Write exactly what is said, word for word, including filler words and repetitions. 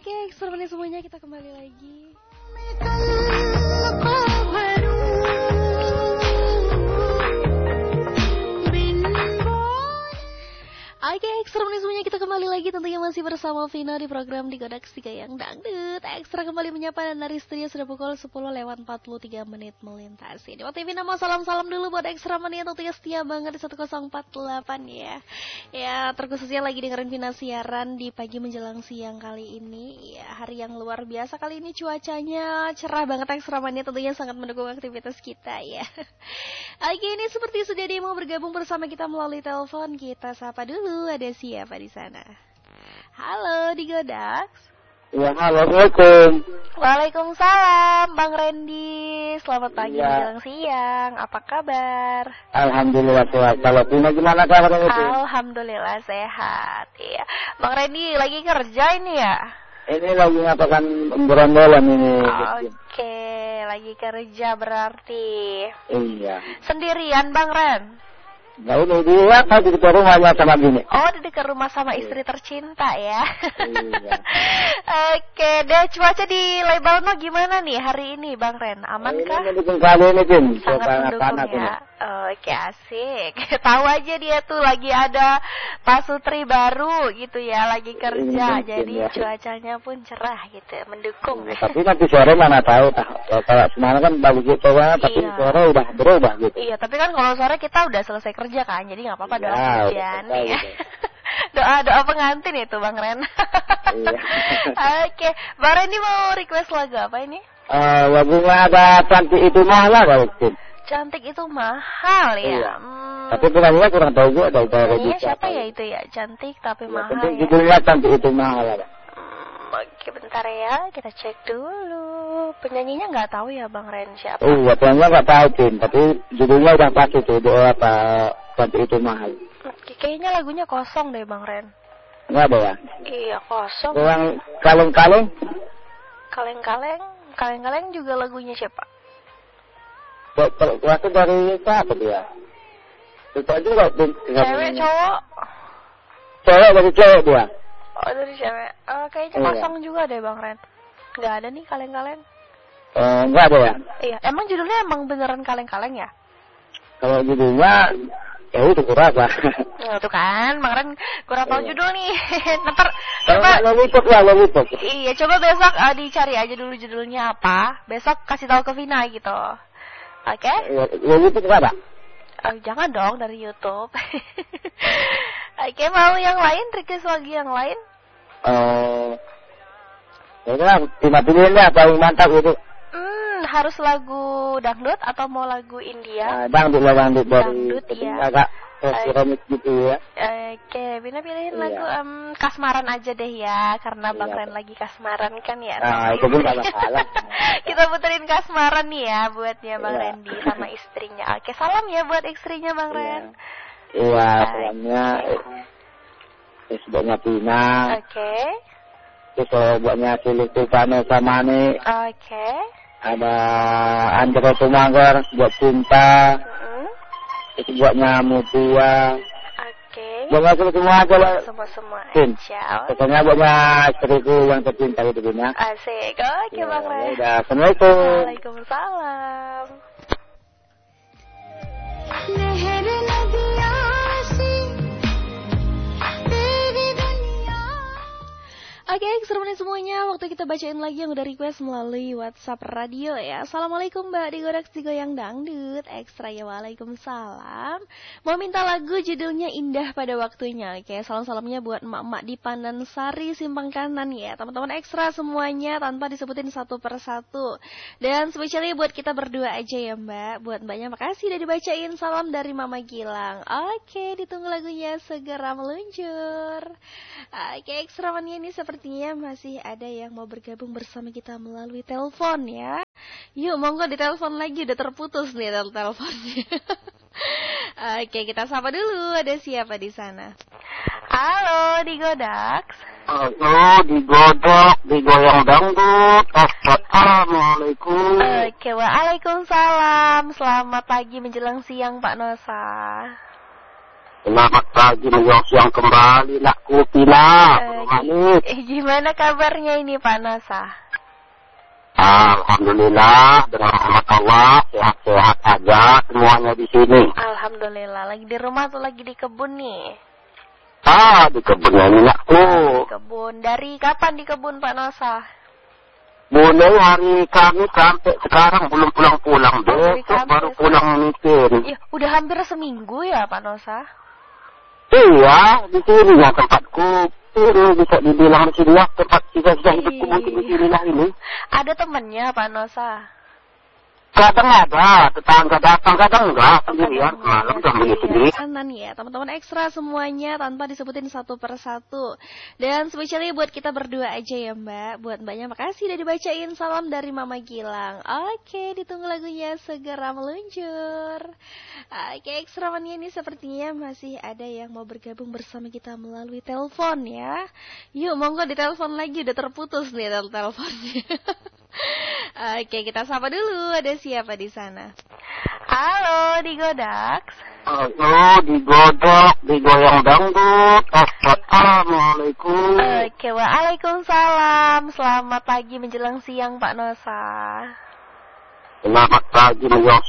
Oke, semuanya semuanya kita kembali lagi. Oke, ekstra semuanya kita kembali lagi tentunya masih bersama Vino di program Digoda Tiga yang Dangdut. Ekstra kembali menyapa dan dari studio sudah pukul sepuluh lewat empat puluh tiga menit melintasi. Di waktu Vino mau salam-salam dulu buat ekstra mania tentunya setia banget di seratus empat puluh delapan ya. Ya, terkhususnya lagi dengerin Vina siaran di pagi menjelang siang kali ini. Ya, hari yang luar biasa kali ini cuacanya cerah banget ekstra mania tentunya sangat mendukung aktivitas kita ya. Oke, ini seperti sudah dia mau bergabung bersama kita melalui telepon. Kita sapa dulu. Ada siapa di sana? Halo, Digodax. Ya, halo, Assalamualaikum. Waalaikumsalam, Bang Randy. Selamat pagi ya. menjelang siang. Apa kabar? Alhamdulillah sehat. Kalau Pina gimana kabarnya itu? Alhamdulillah sehat. Iya. Bang Randy lagi kerja ini ya? Ini lagi ngapakan berondolan ini. Oke, lagi kerja berarti. Iya. Sendirian, Bang Ren? Nah ini dia kan di dekat rumahnya sama bini. Oh, di dekat rumah sama istri tercinta ya. Iya. Oke, deh cuaca di Lebalno gimana nih hari ini Bang Ren? Aman kah? Ini mendukung kali ini, Bin. Sangat mendukung ya. Oke, asik. Tahu aja dia tuh lagi ada pasutri baru gitu ya, lagi kerja. Ini jadi ya. Cuacanya pun cerah gitu, mendukung. Ya, tapi nanti sore mana tahu. Kalau semalam kan bagus gitu, tapi iya. Sore udah berubah gitu. Iya, tapi kan kalau sore kita udah selesai kerja kan, jadi nggak apa-apa doa ya, hujan ya. Doa-doa pengantin itu Bang Ren. Iya. Oke, Bang Ren ini mau request lagu apa ini? Uh, lagunya ada Cantik Itu Mahal lah kalau itu. Cantik Itu Mahal ya. Iya. Hmm. Tapi penyanyinya kurang tahu gue ada upaya Penyanyinya siapa ya itu ya? Cantik tapi ya, mahal penting ya. judulnya Cantik Itu Mahal lah. Hmm, oke bentar ya, kita cek dulu. Penyanyinya nggak tahu ya Bang Ren siapa? Oh, iya, penyanyinya nggak tahu Tim, tapi judulnya udah pasti tuh doa apa Cantik Itu Mahal. Oke, kayaknya lagunya kosong deh Bang Ren. Nggak ada ya? Iya kosong. Yang kaleng-kaleng? Kaleng-kaleng, kaleng-kaleng juga lagunya siapa? Waktu dari siapa dia? Lupa juga Tim. Cewek cowok? Cewek dari cewek dia. Oh dari cewek. Uh, kayaknya iya. kosong juga deh Bang Ren. Nggak ada nih kaleng-kaleng. Eh, nggak ada ya? Iya, emang judulnya emang beneran kaleng-kaleng ya? Kalau judulnya, ya itu kurang lah. Nah, tuh kan, Bang Ren kurang tahu iya. judul nih. Ntar, Kalau coba. Lollipop lah, Lollipop. Iya, coba besok uh, dicari aja dulu judulnya apa. Besok kasih tahu ke Vina gitu. Oke? Okay? Lollipop nggak ada? Uh, jangan dong dari YouTube. Oke, okay, mau yang lain? Request lagi yang lain? Eh, ya udah, Tina pilihin lah paling mantap itu. Hmm, harus lagu dangdut atau mau lagu India? Nah, dangdut lah, dangdut dari Dangdut, iya. agak keramik gitu ya. Oke, Bina pilihin iya. lagu um, kasmaran aja deh ya, karena Bang iya. Ren lagi kasmaran kan ya. Nah, itu pun gak masalah. Kita puterin kasmaran nih ya buatnya Bang iya. Randy sama istrinya. Oke, salam ya buat istrinya Bang iya. Ren. Iya, salamnya terus buatnya Tina. Oke. Terus buatnya Cilik Tupane sama nih. Oke. Ada Andre Tumanggar buat Cinta. Mm-hmm. Itu buatnya Mutia. Oke. Buatnya semua semua aja lah. Semua-semua Tin. aja. Pokoknya buatnya istriku yang tercinta itu Bina. Asik. Oke, ya, Bang Ren. Ya udah, Assalamualaikum. Waalaikumsalam. Oke, okay, semuanya, waktu kita bacain lagi yang udah request melalui WhatsApp radio ya. Assalamualaikum Mbak Digoda Digoyang Dangdut. Ekstra ya, waalaikumsalam. Mau minta lagu judulnya Indah Pada Waktunya. Oke, okay, salam-salamnya buat emak-emak di Pandansari Simpang Kanan ya. Teman-teman ekstra semuanya tanpa disebutin satu persatu. Dan spesialnya buat kita berdua aja ya Mbak. Buat Mbaknya makasih udah dibacain. Salam dari Mama Gilang. Oke, okay, ditunggu lagunya segera meluncur. Oke, okay, ekstra mania ini seperti Sepertinya masih ada yang mau bergabung bersama kita melalui telepon ya. Yuk, monggo di telepon lagi, udah terputus nih tel teleponnya. Oke, kita sapa dulu. Ada siapa di sana? Halo, Digodax. Halo, Digodok, Digoyang Dangdut. Assalamualaikum. Oke, waalaikumsalam. Selamat pagi menjelang siang, Pak Nosa. Selamat pagi menjelang siang kembali nak Kupina. Uh, eh, gimana kabarnya ini Pak Nosa? Alhamdulillah dengan rahmat Allah sehat-sehat aja semuanya di sini. Alhamdulillah. Lagi di rumah atau lagi di kebun nih? Ah, di kebunnya minakku. Di kebun. Dari kapan di kebun Pak Nosa? Mulai hari Kamis sampai sekarang belum pulang-pulang. Besok baru pulang mikir. Ya, udah hampir seminggu ya Pak Nosa? Iya, di sini ya tempatku. Ini bisa dibilang di sini ya tempat sisa-sisa hidupku mungkin di sini lah ini. Ada temennya Pak Nosa? Kadang ada, tetangga datang, kadang enggak. Sendirian, malam jam ini sendiri. Kanan ya, teman-teman ekstra semuanya tanpa disebutin satu persatu. Dan spesialnya buat kita berdua aja ya Mbak. Buat Mbaknya makasih udah dibacain salam dari Mama Gilang. Oke, ditunggu lagunya segera meluncur. Oke, ekstra mania ini sepertinya masih ada yang mau bergabung bersama kita melalui telepon ya. Yuk, monggo ditelepon lagi, udah terputus nih tel teleponnya. Oke, kita sapa dulu. Ada siapa di sana? Halo, di Godaks. Halo, di Godok, di Goyang Dangdut. Assalamualaikum. Oke, waalaikumsalam. Selamat pagi menjelang siang Pak Nosa. Selamat pagi menjelang